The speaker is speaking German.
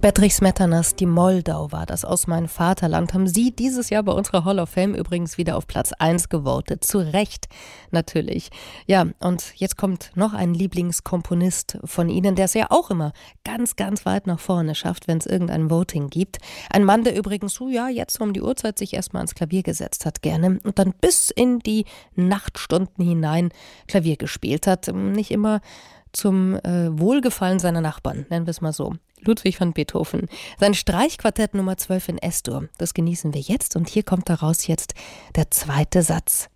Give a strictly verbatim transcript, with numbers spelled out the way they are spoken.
Bedřich Smetanas Die Moldau war das, aus Mein Vaterland. Haben Sie dieses Jahr bei unserer Hall of Fame übrigens wieder auf Platz eins gewotet. Zu Recht, natürlich. Ja, und jetzt kommt noch ein Lieblingskomponist von Ihnen, der es ja auch immer ganz, ganz weit nach vorne schafft, wenn es irgendein Voting gibt. Ein Mann, der übrigens, so ja, jetzt um die Uhrzeit sich erstmal ans Klavier gesetzt hat, gerne. Und dann bis in die Nachtstunden hinein Klavier gespielt hat. Nicht immer zum äh, Wohlgefallen seiner Nachbarn, nennen wir es mal so. Ludwig van Beethoven. Sein Streichquartett Nummer zwölf in Es-Dur. Das genießen wir jetzt und hier kommt daraus jetzt der zweite Satz.